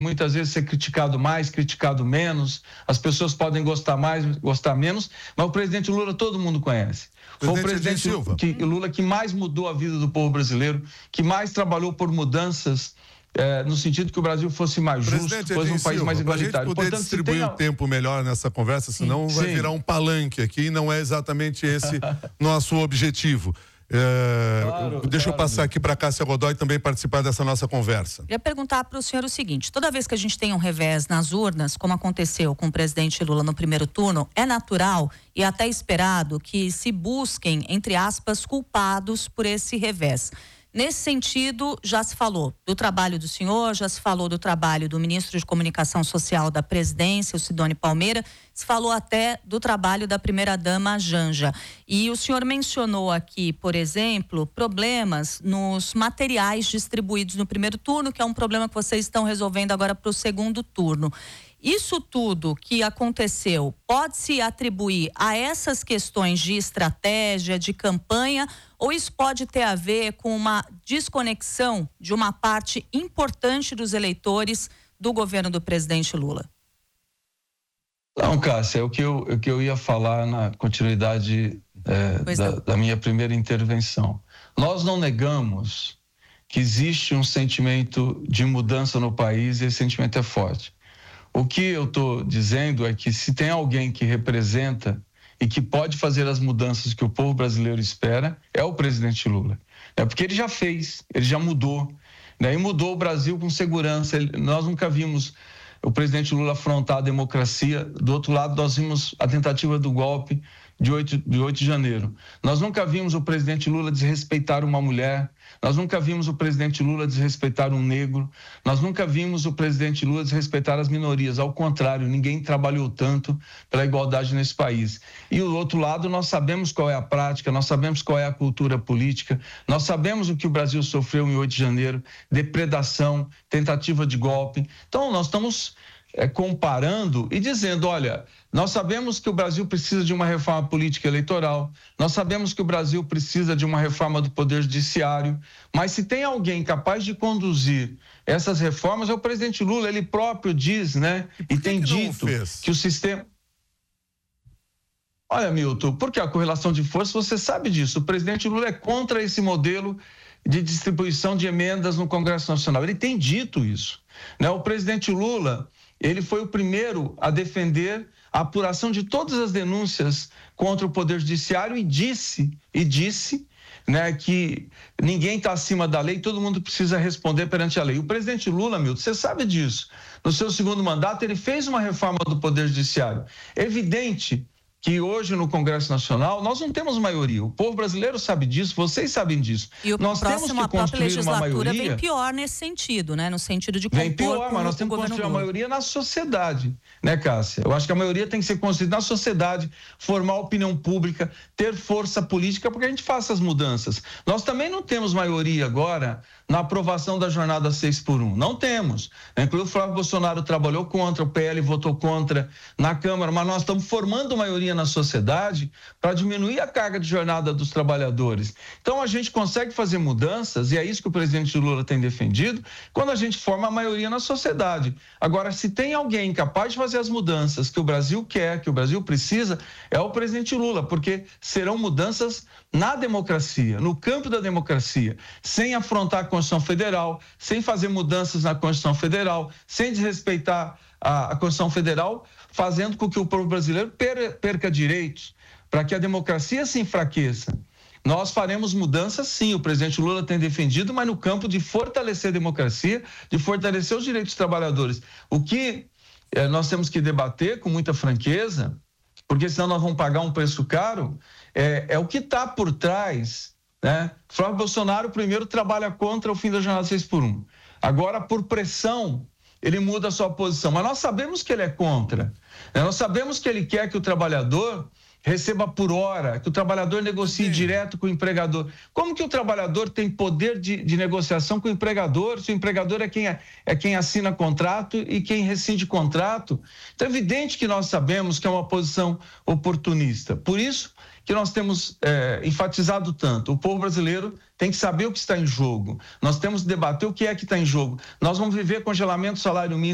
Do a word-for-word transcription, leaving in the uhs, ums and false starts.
muitas vezes ser criticado mais, criticado menos, as pessoas podem gostar mais, gostar menos, mas o presidente Lula todo mundo conhece. Foi o presidente que, Lula que mais mudou a vida do povo brasileiro, que mais trabalhou por mudanças É, no sentido que o Brasil fosse mais justo, Presidente fosse um país Silva, mais igualitário. Para a gente poder Portanto, distribuir tem... o tempo melhor nessa conversa, senão Sim. vai Sim. virar um palanque aqui, e não é exatamente esse nosso objetivo. É, claro, deixa claro. eu passar aqui para a Cássia Godoy também participar dessa nossa conversa. Eu ia perguntar para o senhor o seguinte: toda vez que a gente tem um revés nas urnas, como aconteceu com o presidente Lula no primeiro turno, é natural e até esperado que se busquem, entre aspas, culpados por esse revés. Nesse sentido, já se falou do trabalho do senhor, já se falou do trabalho do ministro de Comunicação Social da presidência, o Sidônio Palmeira, se falou até do trabalho da primeira-dama Janja. E o senhor mencionou aqui, por exemplo, problemas nos materiais distribuídos no primeiro turno, que é um problema que vocês estão resolvendo agora para o segundo turno. Isso tudo que aconteceu pode-se atribuir a essas questões de estratégia, de campanha, ou isso pode ter a ver com uma desconexão de uma parte importante dos eleitores do governo do presidente Lula? Não, Cássia, é o que eu, o que eu ia falar na continuidade é, da, da minha primeira intervenção. Nós não negamos que existe um sentimento de mudança no país e esse sentimento é forte. O que eu estou dizendo é que se tem alguém que representa e que pode fazer as mudanças que o povo brasileiro espera, é o presidente Lula. É porque ele já fez, ele já mudou, né? E mudou o Brasil com segurança. Ele, nós nunca vimos o presidente Lula afrontar a democracia. Do outro lado, nós vimos a tentativa do golpe de oito de janeiro. Nós nunca vimos o presidente Lula desrespeitar uma mulher, nós nunca vimos o presidente Lula desrespeitar um negro, nós nunca vimos o presidente Lula desrespeitar as minorias. Ao contrário, ninguém trabalhou tanto pela igualdade nesse país. E do outro lado, nós sabemos qual é a prática, nós sabemos qual é a cultura política, nós sabemos o que o Brasil sofreu em oito de janeiro, depredação, tentativa de golpe. Então, nós estamos é, comparando e dizendo, olha, nós sabemos que o Brasil precisa de uma reforma política eleitoral, nós sabemos que o Brasil precisa de uma reforma do Poder Judiciário, mas se tem alguém capaz de conduzir essas reformas é o presidente Lula. Ele próprio diz, né, e, e tem que dito que o sistema... Olha, Milton, porque a correlação de força, você sabe disso, o presidente Lula é contra esse modelo de distribuição de emendas no Congresso Nacional. Ele tem dito isso, né? O presidente Lula, ele foi o primeiro a defender a apuração de todas as denúncias contra o Poder Judiciário e disse, e disse, né, que ninguém está acima da lei, todo mundo precisa responder perante a lei. O presidente Lula, Milton, você sabe disso, no seu segundo mandato ele fez uma reforma do Poder Judiciário. É evidente que hoje no Congresso Nacional nós não temos maioria. O povo brasileiro sabe disso, vocês sabem disso. E o nós próximo, temos que a própria construir legislatura uma maioria... vem pior nesse sentido, né? No sentido de compor. Vem pior, mas nós temos que construir uma maioria na sociedade, né, Cássia? Eu acho que a maioria tem que ser construída na sociedade, formar opinião pública, ter força política para que a gente faça as mudanças. Nós também não temos maioria agora na aprovação da jornada seis por um. Não temos. Inclusive o Flávio Bolsonaro trabalhou contra, o P L votou contra na Câmara, mas nós estamos formando maioria na sociedade para diminuir a carga de jornada dos trabalhadores. Então a gente consegue fazer mudanças, e é isso que o presidente Lula tem defendido, quando a gente forma a maioria na sociedade. Agora, se tem alguém capaz de fazer as mudanças que o Brasil quer, que o Brasil precisa, é o presidente Lula, porque serão mudanças na democracia, no campo da democracia, sem afrontar a Constituição Federal, sem fazer mudanças na Constituição Federal, sem desrespeitar a, a Constituição Federal, fazendo com que o povo brasileiro per, perca direitos, para que a democracia se enfraqueça. Nós faremos mudanças, sim, o presidente Lula tem defendido, mas no campo de fortalecer a democracia, de fortalecer os direitos dos trabalhadores. O que eh, nós temos que debater com muita franqueza, porque senão nós vamos pagar um preço caro, é, é o que está por trás, né? Flávio Bolsonaro primeiro trabalha contra o fim da jornada seis por um. Agora, por pressão, ele muda a sua posição, mas nós sabemos que ele é contra, né? Nós sabemos que ele quer que o trabalhador receba por hora, que o trabalhador negocie Sim. direto com o empregador. Como que o trabalhador tem poder de, de negociação com o empregador, se o empregador é quem, é, é quem assina contrato e quem rescinde contrato? Então é evidente que nós sabemos que é uma posição oportunista. Por isso que nós temos é, enfatizado tanto. O povo brasileiro tem que saber o que está em jogo. Nós temos que debater o que é que está em jogo. Nós vamos viver congelamento do salário mínimo